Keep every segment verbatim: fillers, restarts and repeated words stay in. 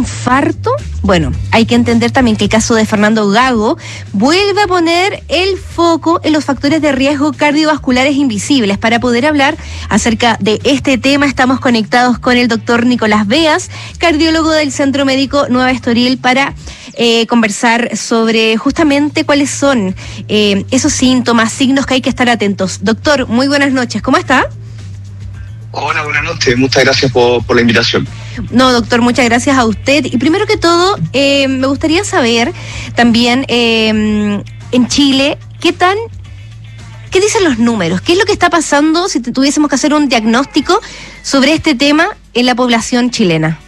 infarto? Bueno, hay que entender también que el caso de Fernando Gago vuelve a poner el foco en los factores de riesgo cardiovasculares invisibles. Para poder hablar acerca de este tema, estamos conectados con el doctor Nicolás Beas, cardiólogo del Centro Médico Nueva Estoril, para eh, conversar sobre justamente cuáles son eh, esos síntomas, signos que hay que estar atentos. Doctor, muy buenas noches, ¿cómo está? Hola, buenas noches. Muchas gracias por, por la invitación. No, doctor, muchas gracias a usted. Y primero que todo, eh, me gustaría saber también eh, en Chile, ¿qué tan, qué dicen los números? ¿Qué es lo que está pasando si tuviésemos que hacer un diagnóstico sobre este tema en la población chilena?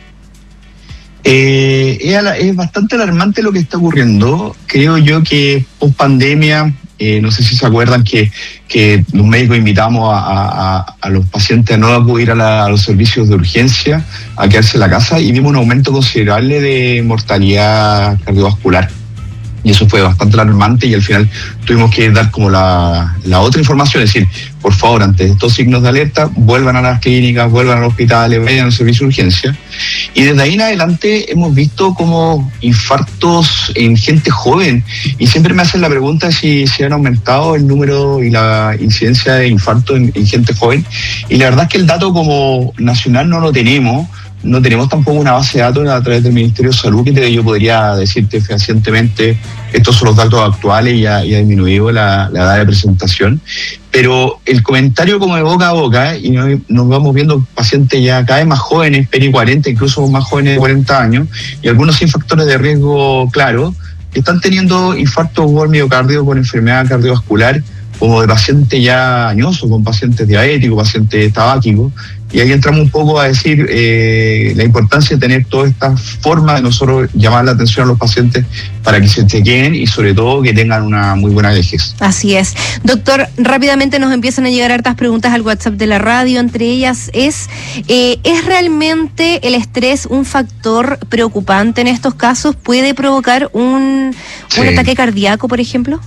Eh, es, es bastante alarmante lo que está ocurriendo. Creo yo que post pandemia, eh, no sé si se acuerdan que, que los médicos invitamos a, a, a los pacientes a no acudir a, la, a los servicios de urgencia, a quedarse en la casa, y vimos un aumento considerable de mortalidad cardiovascular. Y eso fue bastante alarmante, y al final tuvimos que dar como la, la otra información, es decir, por favor, ante estos signos de alerta, vuelvan a las clínicas, vuelvan a los hospitales, vayan al servicio de urgencia. Y desde ahí en adelante hemos visto como infartos en gente joven, y siempre me hacen la pregunta si, si han aumentado el número y la incidencia de infarto en, en gente joven, y la verdad es que el dato como nacional no lo tenemos. No tenemos tampoco una base de datos a través del Ministerio de Salud que te, yo podría decirte fehacientemente estos son los datos actuales y ha, y ha disminuido la, la edad de presentación. Pero el comentario como de boca a boca, y nos, nos vamos viendo pacientes ya cada vez más jóvenes, peri cuarenta, incluso más jóvenes de cuarenta años, y algunos sin factores de riesgo claros, que están teniendo infartos por miocardio con enfermedad cardiovascular, como de pacientes ya añosos, con pacientes diabéticos, pacientes tabáquicos. Y ahí entramos un poco a decir eh, la importancia de tener toda esta forma de nosotros llamar la atención a los pacientes para que se chequeen y sobre todo que tengan una muy buena vejez. Así es. Doctor, rápidamente nos empiezan a llegar hartas preguntas al WhatsApp de la radio. Entre ellas es, eh, ¿es realmente el estrés un factor preocupante en estos casos? ¿Puede provocar un, sí. un ataque cardíaco, por ejemplo?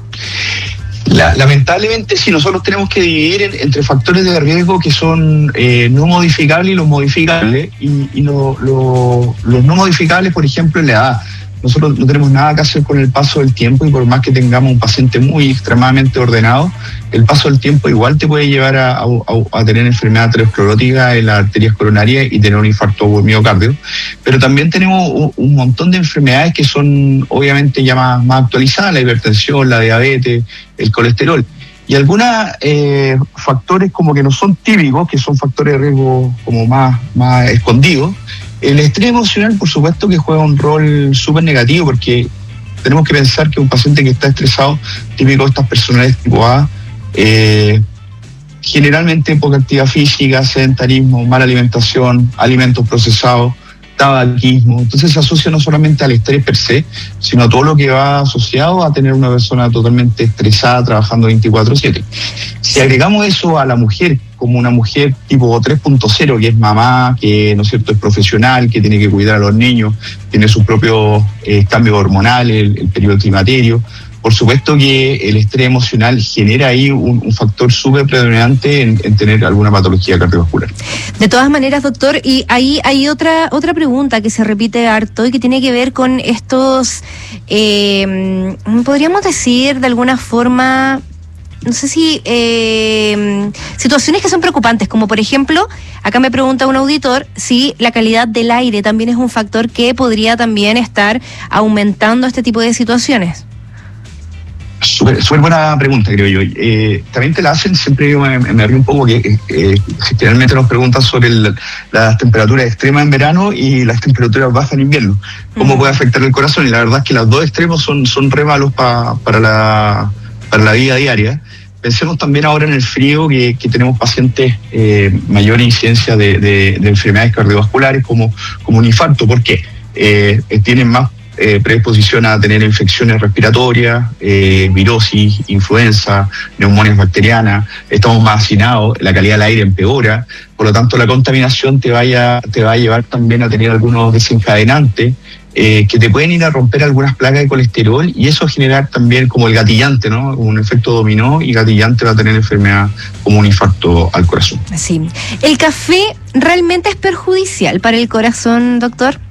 La, lamentablemente sí, nosotros tenemos que dividir en, entre factores de riesgo que son eh, no modificables y los modificables, y, y lo, lo, los no modificables, por ejemplo, en la edad. Nosotros no tenemos nada que hacer con el paso del tiempo, y por más que tengamos un paciente muy extremadamente ordenado, el paso del tiempo igual te puede llevar a, a, a tener enfermedad aterosclerótica en las arterias coronarias y tener un infarto por miocardio. Pero también tenemos un, un montón de enfermedades que son obviamente ya más, más actualizadas, la hipertensión, la diabetes, el colesterol. Y algunos eh, factores como que no son típicos, que son factores de riesgo como más, más escondidos. El estrés emocional, por supuesto, que juega un rol súper negativo, porque tenemos que pensar que un paciente que está estresado, típico de estas personalidades tipo A, eh, generalmente poca actividad física, sedentarismo, mala alimentación, alimentos procesados, tabaquismo. Entonces se asocia no solamente al estrés per se, sino a todo lo que va asociado a tener una persona totalmente estresada, trabajando veinticuatro siete. Si agregamos eso a la mujer, como una mujer tipo tres punto cero, que es mamá, que no es cierto, es profesional, que tiene que cuidar a los niños, tiene sus propios eh, cambios hormonales, el, el periodo climaterio. Por supuesto que el estrés emocional genera ahí un, un factor súper predominante en, en tener alguna patología cardiovascular. De todas maneras, doctor, y ahí hay otra otra pregunta que se repite harto y que tiene que ver con estos, eh, podríamos decir de alguna forma, no sé si eh, situaciones que son preocupantes, como por ejemplo, acá me pregunta un auditor si la calidad del aire también es un factor que podría también estar aumentando este tipo de situaciones. Súper super buena pregunta, creo yo. Eh, también te la hacen, siempre yo me, me río un poco, que eh, generalmente nos preguntan sobre el, las temperaturas extremas en verano y las temperaturas bajas en invierno. ¿Cómo uh-huh. puede afectar el corazón? Y la verdad es que los dos extremos son, son re malos pa, para, la, para la vida diaria. Pensemos también ahora en el frío, que, que tenemos pacientes eh, mayor incidencia de, de, de enfermedades cardiovasculares como, como un infarto. ¿Por qué? Eh, tienen más Eh, predisposición a tener infecciones respiratorias, eh, virosis, influenza, neumonias bacterianas, estamos más hacinados, la calidad del aire empeora, por lo tanto la contaminación te, vaya, te va a llevar también a tener algunos desencadenantes eh, que te pueden ir a romper algunas placas de colesterol, y eso generar también como el gatillante, ¿no? Un efecto dominó, y gatillante va a tener enfermedad como un infarto al corazón. Sí. ¿El café realmente es perjudicial para el corazón, doctor?